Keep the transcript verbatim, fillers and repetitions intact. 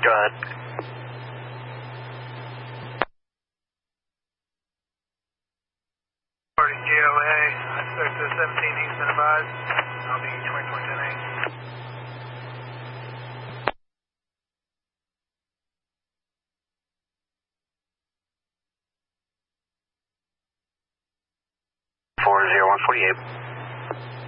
Go ahead. Party G O A, I expect the seventeen he's been advised. I'll be twenty-four ten eight. four zero one forty-eight.